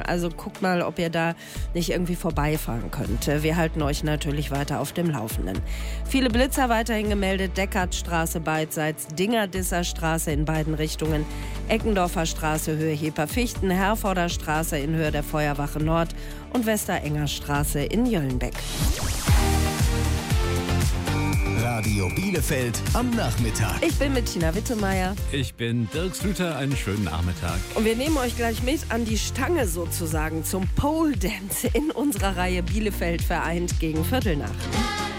Also guckt mal, ob ihr da nicht irgendwie vorbeifahren könnt. Wir halten euch natürlich weiter auf dem Laufenden. Viele Blitzer weiterhin gemeldet. Deckertstraße beidseits, Dingerdisser Straße in beiden Richtungen, Eckendorfer Straße Höhe Heper-Fichten, Herforder Straße in Höhe der Feuerwache Nord und Westerenger Straße in Jöllenbeck. Radio Bielefeld am Nachmittag. Ich bin mit Tina Wittemeier. Ich bin Dirk Schlüter, einen schönen Nachmittag. Und wir nehmen euch gleich mit an die Stange sozusagen zum Pole Dance in unserer Reihe Bielefeld vereint gegen Viertel nach.